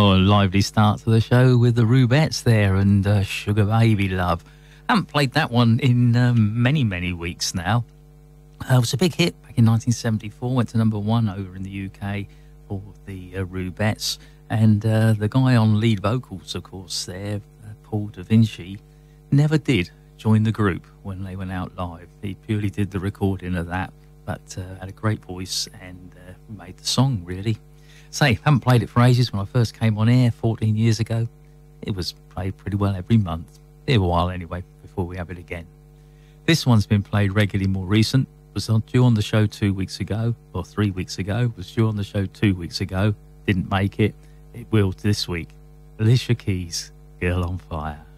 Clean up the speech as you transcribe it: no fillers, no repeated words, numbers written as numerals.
Lively start to the show with the Rubettes there and Sugar Baby Love. Haven't played that one in many weeks now. It was a big hit back in 1974, went to #1 over in the UK for the Rubettes. And the guy on lead vocals, of course, there, Paul Da Vinci, never did join the group when they went out live. He purely did the recording of that, but had a great voice and made the song, really. Say, haven't played it for ages. When I first came on air 14 years ago, it was played pretty well every month. A while anyway, before we have it again. This one's been played regularly more recent. Was due on the show 2 weeks ago, or 3 weeks ago. Was due on the show 2 weeks ago. Didn't make it. It will this week. Alicia Keys, Girl on Fire.